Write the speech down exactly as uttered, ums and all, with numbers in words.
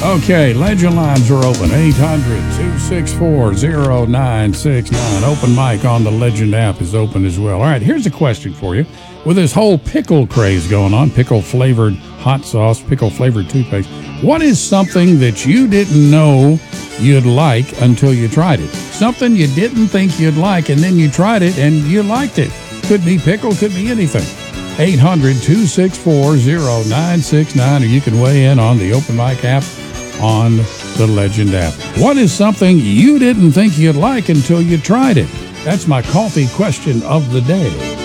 Okay, Legend lines are open. eight hundred, two six four, zero nine six nine. Open mic on the Legend app is open as well. All right, here's a question for you. With this whole pickle craze going on, pickle-flavored hot sauce, pickle-flavored toothpaste, what is something that you didn't know you'd like until you tried it? Something you didn't think you'd like, and then you tried it, and you liked it. Could be pickle, could be anything. eight hundred, two six four, zero nine six nine, or you can weigh in on the Open Mic app on the Legend app. What is something you didn't think you'd like until you tried it? That's my coffee question of the day.